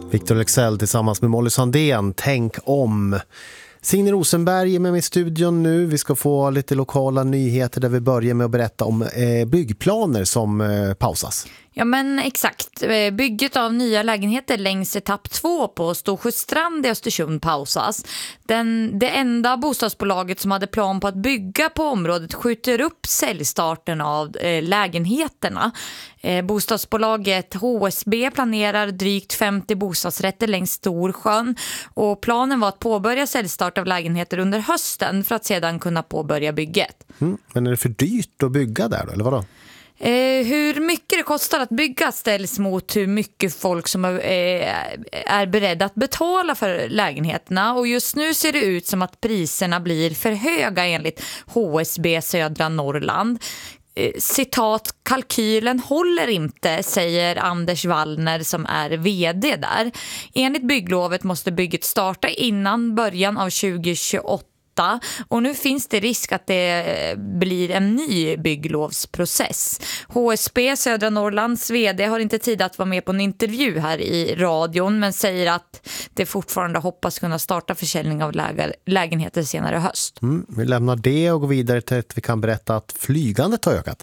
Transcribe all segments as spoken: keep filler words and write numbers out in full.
Victor Leksell tillsammans med Molly Sandén, Tänk om. Signe Rosenberg är med mig i studion nu. Vi ska få lite lokala nyheter där vi börjar med att berätta om eh, byggplaner som eh, pausas. Ja men exakt. Bygget av nya lägenheter längs etapp två på Storsjöstrand i Östersund pausas. Den, det enda bostadsbolaget som hade plan på att bygga på området skjuter upp säljstarten av eh, lägenheterna. Eh, bostadsbolaget H S B planerar drygt femtio bostadsrätter längs Storsjön och planen var att påbörja säljstart av lägenheter under hösten för att sedan kunna påbörja bygget. Mm, men är det för dyrt att bygga där då, eller vadå? Eh, hur mycket det kostar att bygga ställs mot hur mycket folk som är, eh, är beredda att betala för lägenheterna. Och just nu ser det ut som att priserna blir för höga enligt H S B Södra Norrland. Eh, citat, kalkylen håller inte, säger Anders Wallner som är vd där. Enligt bygglovet måste bygget starta innan början av tjugo tjugoåtta. Och nu finns det risk att det blir en ny bygglovsprocess. H S B Södra Norrlands vd har inte tid att vara med på en intervju här i radion men säger att det fortfarande hoppas kunna starta försäljning av läge- lägenheter senare i höst. Mm, vi lämnar det och går vidare till att vi kan berätta att flygandet har ökat.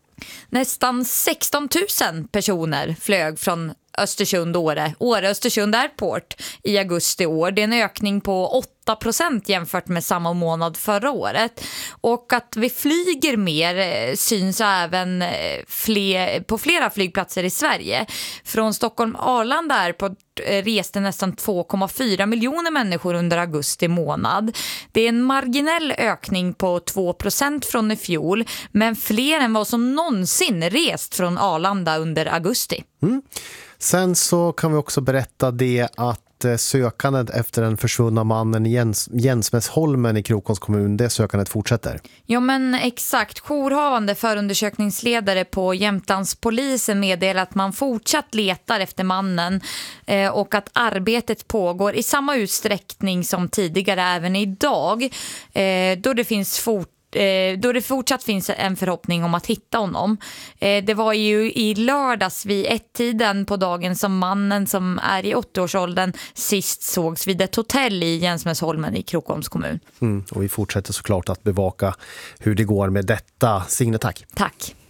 Nästan sexton tusen personer flög från Östersund Åre, Åre Östersund Airport i augusti i år. Det är en ökning på åtta procent jämfört med samma månad förra året. Och att vi flyger mer syns även fler, på flera flygplatser i Sverige. Från Stockholm Arlanda Airport reste nästan två komma fyra miljoner människor under augusti månad. Det är en marginell ökning på två procent från i fjol, men fler än vad som någonsin rest från Arlanda under augusti. Mm. Sen så kan vi också berätta det att sökandet efter den försvunna mannen Jens, Jensmäsholmen i Krokoms kommun, det sökandet fortsätter. Ja men exakt, jourhavande förundersökningsledare på Jämtlandspolisen meddelar att man fortsatt letar efter mannen eh, och att arbetet pågår i samma utsträckning som tidigare även idag eh, då det finns fort då det fortsatt finns en förhoppning om att hitta honom. Det var ju i lördags vid ett-tiden på dagen som mannen som är i åttioårsåldern sist sågs vid ett hotell i Jensmäsholmen i Krokoms kommun. Mm, och vi fortsätter såklart att bevaka hur det går med detta. Signe, tack. Tack.